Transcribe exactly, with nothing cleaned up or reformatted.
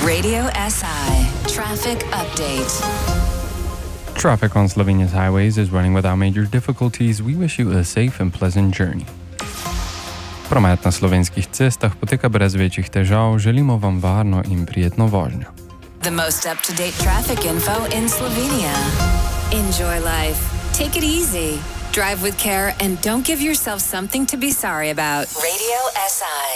Radio S I Traffic Update. Traffic on Slovenia's highways is running without major difficulties. We wish you a safe and pleasant journey. Promet na slovenskih cestah poteka brez večjih težav. Želimo vam varno in prijetno vožnjo. The most up-to-date traffic info in Slovenia. Enjoy life. Take it easy. Drive with care and don't give yourself something to be sorry about. Radio S I.